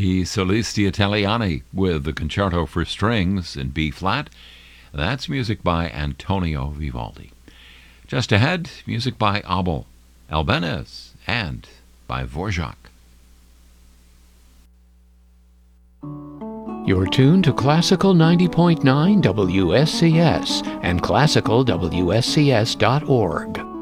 I Solisti Italiani with the Concerto for Strings in B-flat. That's music by Antonio Vivaldi. Just ahead, music by Abel, Albéniz, and by Dvorak. You're tuned to Classical 90.9 WSCS and classicalwscs.org.